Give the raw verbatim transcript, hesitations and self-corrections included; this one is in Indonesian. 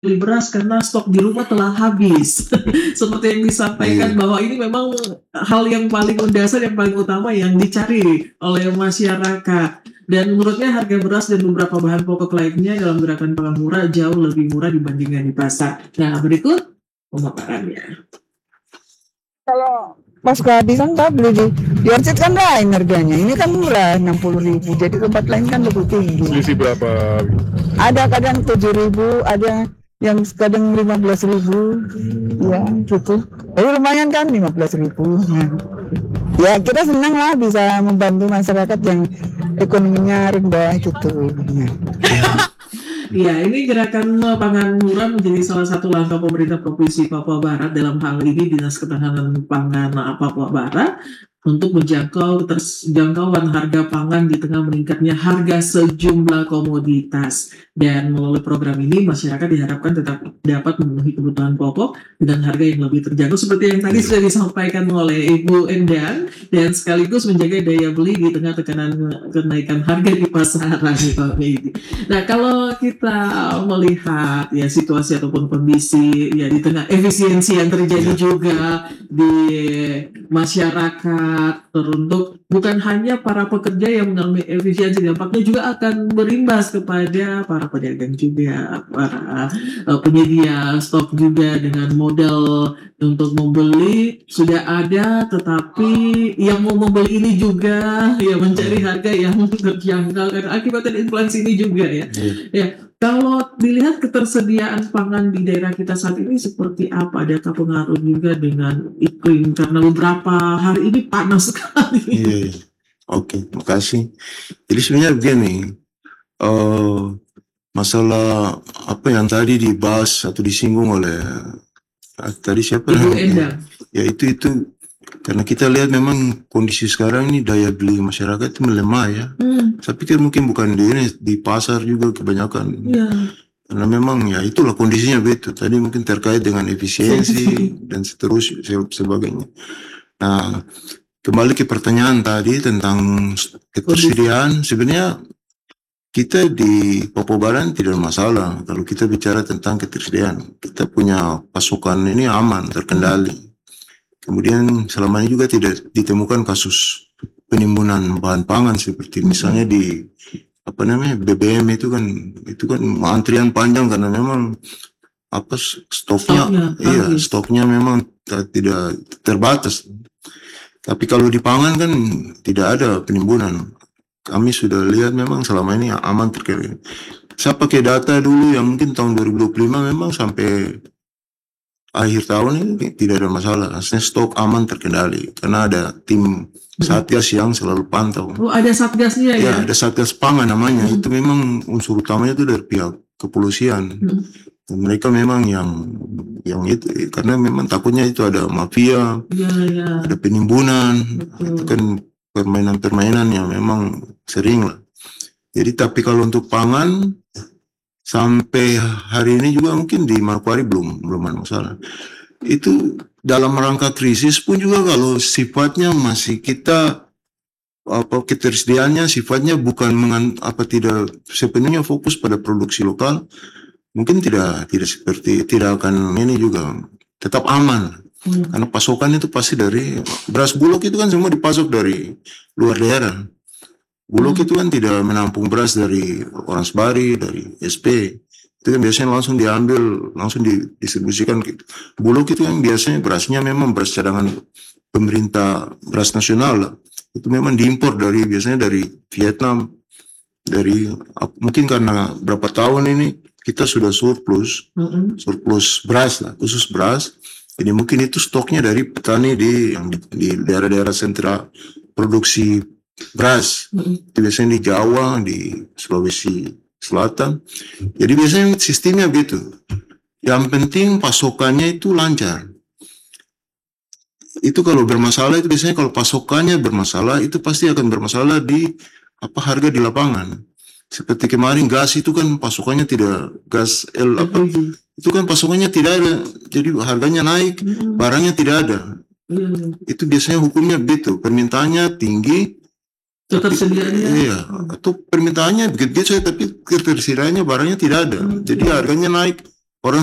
beli beras karena stok di rumah telah habis. Seperti yang disampaikan Iya. bahwa ini memang hal yang paling mendasar, yang paling utama yang dicari oleh masyarakat. Dan menurutnya harga beras dan beberapa bahan pokok lainnya dalam gerakan pangan murah jauh lebih murah dibandingkan di pasar. Nah, berikut pemaparannya. Kalau pas kehabisan tak beli di di Orchid kan lain harganya. Ini kan murah enam puluh ribu. Jadi tempat lain kan lebih tinggi. Selisih berapa? Ada kadang tujuh ribu, ada yang kadang lima belas ribu. Ya, gitu. Tapi lumayan kan lima belas ribu. Nah, ya kita senang lah bisa membantu masyarakat yang ekonominya rendah gitu. Ya, ini gerakan pangan murah menjadi salah satu langkah pemerintah Provinsi Papua Barat, dalam hal ini Dinas Ketahanan Pangan Papua Barat, untuk menjangkau terjangkauan harga pangan di tengah meningkatnya harga sejumlah komoditas. Dan melalui program ini masyarakat diharapkan tetap dapat memenuhi kebutuhan pokok dengan harga yang lebih terjangkau seperti yang tadi sudah disampaikan oleh Ibu Endang, dan sekaligus menjaga daya beli di tengah tekanan kenaikan harga di pasaran. Nah, kalau kita melihat ya situasi ataupun kondisi ya di tengah efisiensi yang terjadi juga di masyarakat, teruntuk bukan hanya para pekerja yang mengalami efisiensi, dampaknya juga akan berimbas kepada para pedagang juga, para uh, penyedia stok juga, dengan modal untuk membeli sudah ada, tetapi yang mau membeli ini juga ya mencari harga yang terjangkau karena akibat inflasi ini juga ya. Ya, kalau dilihat ketersediaan pangan di daerah kita saat ini seperti apa? Adakah pengaruh juga dengan iklim? Karena beberapa hari ini panas sekali. Iya, iya. Oke, makasih. Jadi sebenarnya begini, uh, masalah apa yang tadi dibahas atau disinggung oleh uh, tadi siapa? Ibu Endang. Ya itu itu karena kita lihat memang kondisi sekarang ini daya beli masyarakat itu melemah ya. Hmm. Saya pikir mungkin bukan di ini, di pasar juga kebanyakan. Ya. Karena memang ya itulah kondisinya begitu. Tadi mungkin terkait dengan efisiensi dan seterusnya sebagainya. Nah, kembali ke pertanyaan tadi tentang ketersediaan, sebenarnya kita di Papua Barat tidak masalah kalau kita bicara tentang ketersediaan. Kita punya pasokan ini aman, terkendali. Kemudian selama ini juga tidak ditemukan kasus penimbunan bahan pangan seperti misalnya di apa namanya B B M itu kan itu kan antrian panjang karena memang apa stoknya, stoknya iya habis. Stoknya memang tidak terbatas. Tapi kalau di pangan kan tidak ada penimbunan. Kami sudah lihat memang selama ini aman terkendali. Saya pakai data dulu yang mungkin tahun dua ribu dua puluh lima memang sampai akhir tahun ini tidak ada masalah. Aslinya stok aman terkendali karena ada tim Satgas yang selalu pantau. Oh, ada Satgasnya ya? Ya, ada Satgas Pangan namanya. Hmm. Itu memang unsur utamanya itu dari pihak kepolisian. Hmm. Dan mereka memang yang yang itu karena memang takutnya itu ada mafia, ya, ya. Ada penimbunan. Betul. Itu kan permainan-permainan yang memang sering lah. Jadi tapi kalau untuk pangan sampai hari ini juga mungkin di Manokwari belum belum ada masalah. Itu dalam rangka krisis pun juga kalau sifatnya masih kita apa ketersediaannya sifatnya bukan mengan, apa tidak sepenuhnya fokus pada produksi lokal, mungkin tidak tidak seperti tidak akan ini juga tetap aman. Hmm. Karena pasokan itu pasti dari beras Bulog itu kan semua dipasok dari luar daerah. Bulog hmm. itu kan tidak menampung beras dari Oransbari, dari S P. Itu kan biasanya langsung diambil, langsung didistribusikan. Bulog itu kan biasanya berasnya memang beras cadangan pemerintah, beras nasional lah. Itu memang diimpor dari biasanya dari Vietnam, dari mungkin karena berapa tahun ini kita sudah surplus, hmm. surplus beras lah, khusus beras. Jadi mungkin itu stoknya dari petani di yang di, di daerah-daerah sentra produksi beras, mm-hmm. biasanya di Jawa, di Sulawesi Selatan. Jadi biasanya sistemnya begitu. Yang penting pasokannya itu lancar. Itu kalau bermasalah itu biasanya kalau pasokannya bermasalah itu pasti akan bermasalah di apa harga di lapangan. Seperti kemarin gas itu kan pasokannya tidak gas L apa mm-hmm. itu kan pasokannya tidak ada, jadi harganya naik, mm-hmm. barangnya tidak ada. Mm-hmm. Itu biasanya hukumnya begitu, permintaannya tinggi. Ketersediaannya iya, atau permintaannya begitu saja tapi ketersediaannya barangnya tidak ada. Hmm. Jadi harganya naik